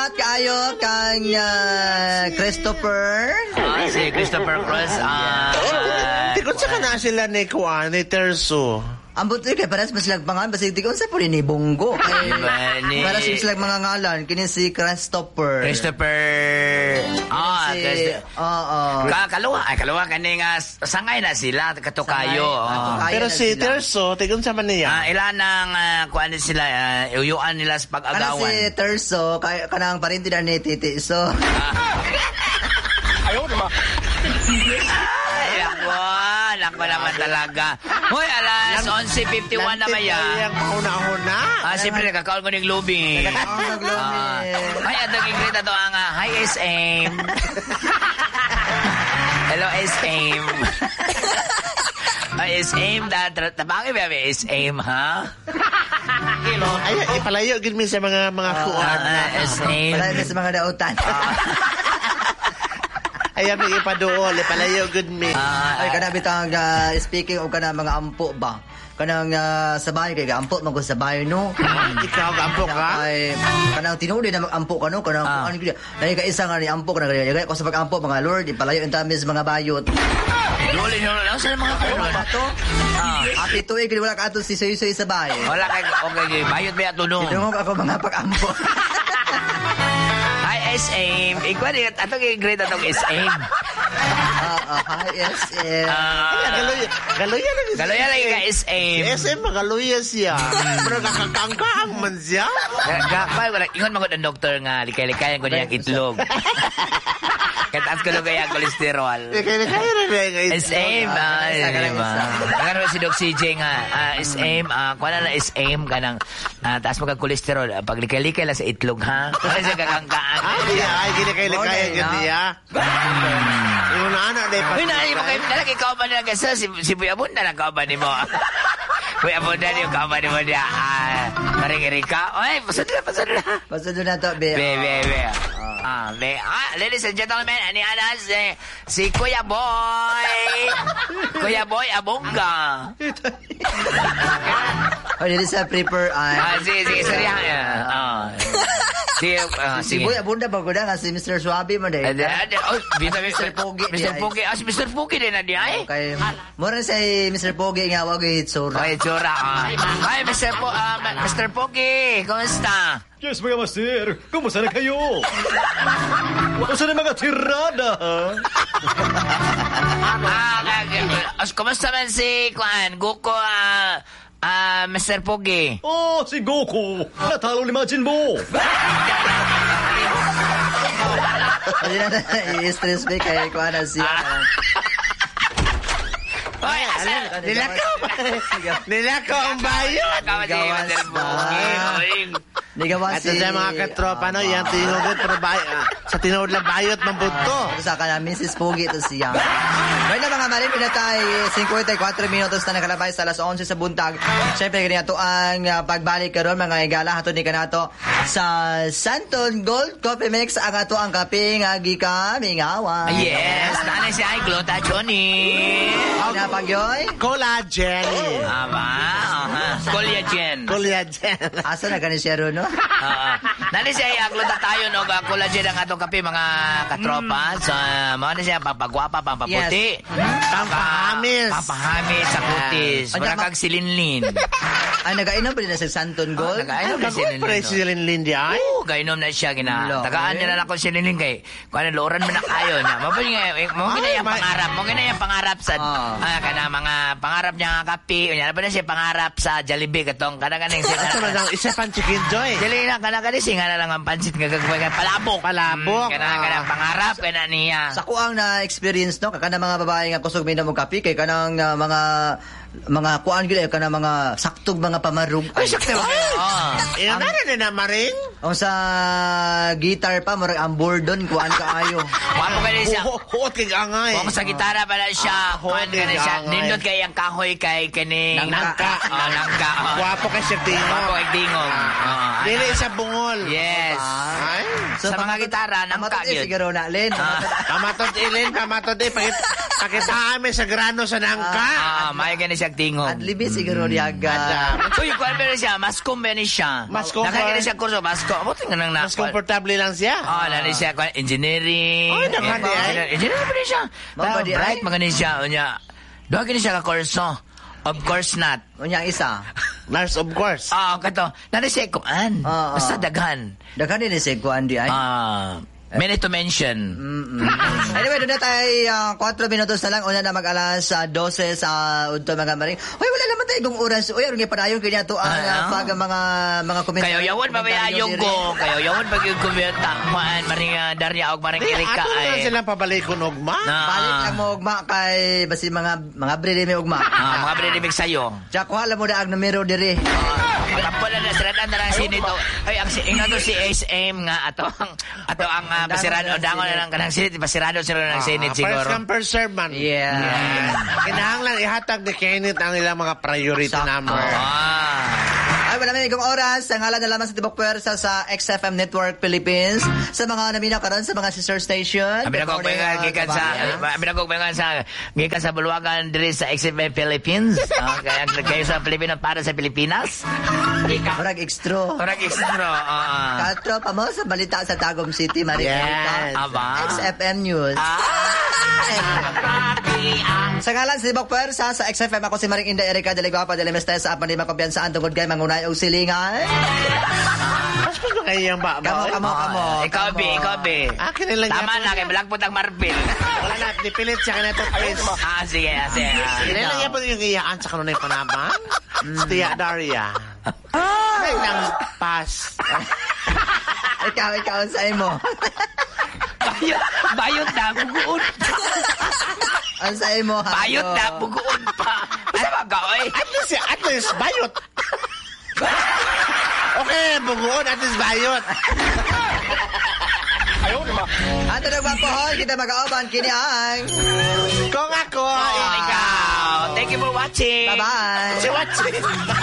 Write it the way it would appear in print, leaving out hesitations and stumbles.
salamat kaayo kang Christopher. Si Christopher Cruz. Tikot sa kana sila ni Kuan, ni Terso. Ambot kay paras maslag pangan basta di ko sa puli ni Bongo. Para sa silang mga ngalan kini si Christopher. Kalawa kani nga sangay na sila katukayo. Pero si Terso, tigon sa man niya. Ilan nang kuan sila uyuan nila sa pag-agawan. Si Terso kanang parinti na ni Titi. So Lako naman talaga. Hoy, alas 11:51 na maya. Yang mauna-una. Siyempre, kakaon ko ng lubing. Ay, adong ingrid na to ang hi, SM. Hello, SM. Ay, SM. Tabangin ba, SM, ha? Ay, ipalayo gid mi sa mga kuan. SM. Palayo sa mga dautan. Ayaw may ipadool, ipalayo good me. Ay, kana bitang speaking of kana mga ampo ba? Kanang sa bahay kay ampo man ko sa bahay no. Ikaw ampo ka? Ay, kanang tinuod na mag-ampo ka no, kanang ano gid. Dai ka isa nga ni ampo kana gaya ko sa pag-ampo mga lord, ipalayo entamis mga bayot. Dole no lang sa mga to. Ati tuig wala ka ato si soy-soy sa bahay. Wala kay okay, bayot ba ato no. Dungog ako mga pag-ampo. Hi, SM. Ikaw din, atong grade atong SM. Hi, SM. Galuya lang ka SM. SM, magaluya siya. Pero kakakangkaang man siya. Ingon magod ang doktor nga, likay-likayan ko niyang itlog. Kataas ko kaya kolesterol. Likay-likayan na nga itlog. SM. Nagano si Doc CJ nga, SM, kuha na SM ka ng taas mo kang kolesterol. Pag likay-likay lang sa itlog, ha? Kasi siya kakangkaan. Ay, gilikay-likayan yun niya. Yung anak na ipas. Uy, naalala mo kayo, nalang ikaw ba nila kasi si Buya Bunda lang kauban ni mo. Buya Bunda niyo kauban ni mo niya. Maring-irika. Oy, pasod na. Pasod na to, be. Ladies and gentlemen, ani anas si Kuya Boy. Kuya Boy Abongga. Dili sa prepare sige, sorry. Si Boy Abunda ba ko na si Mr. Suabe man dai. Mr. Pogi. Mr. Pogi. Si Mr. Pogi din na di ay. Okay. Mura sa Mr. Pogi nga wag hitsura. Ay, hitsura. Ay, Mr. Pogi, kumusta? Yes, mga master. Kumusta na kayo? Kumusta na mga tirada, ha? Kumusta man si Goku, Mr. Pogi? Oh, si Goku. Natalo ni Majin Buu. Hindi na i-stress me kay kuha na siya. Oy, nilakaw ang bayot. Mr. Pogi. Nigawa si... At sa mga katropa, no, yung tinugod, pero sa tinugod lang bayot, mambuto. Sa kana, Mrs. Pogi, ito siya. Ngayon na mga marin, pinatay 54 minutos na nakalabay sa alas 11 sa buntag. Siyempre, ganyan ito ang pagbalik karon mga igala, hatod ni kanato sa Santon Gold Coffee Mix, ang ato ang kaping agi kami ngawa. Yes, nanay si ay Glota Johnny. Napagyoy? Collagen. Collagen. Asa na ganun siya ron, no? Nani siya aglota tayo no collagen ang atong kape mga katropa sa mga siya papagwapa pampaputi pampahamis sa kutis para kag silinlin. Ay nagainom pa din sa Santon Gold. Nagainom na silinlin di ay. Gainom na siya gina. Tagaan niya na ako silinlin kay kuan loran man kayo na. Mabuti nga mo gina yung pangarap sa kana mga pangarap niya nga kape. Unya na siya pangarap sa Jollibee katong kanang isa pan chicken joy. Dili na kanang singa na lang ang pansit nga gagawin palabok. Kanang pangarap kana niya. Sa kuang na experience no kana mga babae nga kusog minom og kape kay kanang mga kuan gid kana mga saktog mga pamarug. Ay sakto. Ina na maring. O sa guitar pa murag ang bordon kuan kaayo. Wapo kani siya. Huot kay angay. Kung sa gitara pala siya, kuan kani siya. Nindot kay ang kahoy kay kani nangka. Wapo kay siya tingog. Wapo kay tingog. Dili sa bungol. Yes. So, sa mga gitara nangka gyud. Siguro na len. Pamatod ilin, pamatod Pakitaan may sa grano sa nangka. May gani siya tingog. At libis siguro niyaga. Uy, kuwan ba siya? Maskom ba ni siya? Mas comfort- Nakakita siya kurso, maskom. Buti nga nang Mas komportable lang siya. nani siya, engineering. Oh, nakadi ay. Engineering pa rin siya. Magpadi ay. Bright, mga ni siya. Doon gani siya ka kurso. Of course not. Unyang isa. Nurse, of course. Kato. Nani siya kuan. Basta daghan. Daghan din si Kuan di ay. Many to mention. Anyway, doon na tayo 4 minutos na lang. Una na mag-alas 12 sa Udto mga maring. Uy, wala naman tayo kung oras. Uy, aron nga padayon kanya to ang pag mga komentaryo. Kayo yawan babayayong ko. Kayo yawan pag yung kumenta. Maring Darya og maring Erika Ato na ay. silang pabalikon ugma. Balik lang mo ugma kay basi mga brede may ugma. Mga brinibig sa'yo. Tsaka kuha lang mo na ang numero diri. Wala na siratan na lang sinito. Ay, ang si SM nga ato ang pasirado dangon na lang kanang sinit pasirado sila ng sinit First siguro. come, first serve man. Yeah. Kinahanglan ihatag ni Kenneth ang ilang mga priority Sakto. number. Ay, wala may igong oras. Ang ngalan na lamang sa Tibok Puwersa sa XFM Network Philippines. Sa mga naminaw karon sa mga sister station. Binagog gikan sa Bulwagan diri sa XFM Philippines. Kaya kayo sa Pilipinas para sa Pilipinas. Murag extra. Orang extra. Katro pa mo sa balita sa Tagum City, Maria. Yes. Aba. XFM News. Sa ngalan sa Tibok Puwersa sa XFM, ako si Maring Inday Erika de Leguapa de Lemestes sa apan di makumpiyansaan tungod kay mangunay og silingan. Mas gusto kayo yung ba? Kamo. Ikaw be. Akin nilang Tama na kay balagpot ang marbil. Wala na, nipilit siya kanito. Sige. Kailan niya po yung iyaan sa kanunay panabang? Tia Daria. Ay, nang pass. Ikaw sa imo. Bayot na, buguon. Ang sa imo ha. Bayot na, buguon pa. Basta mag-oy. At least, bayot. Okay, buguon, at least bayot. Ato nagpapohol, kita mag-auban, kini ang. Kung ako, Ikaw. Thank you for watching. Bye-bye. Si Watsi.